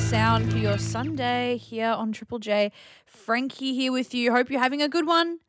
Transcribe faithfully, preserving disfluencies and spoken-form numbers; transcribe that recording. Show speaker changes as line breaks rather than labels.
sound for your Sunday here on Triple J. Frankie here with you. Hope you're having a good one.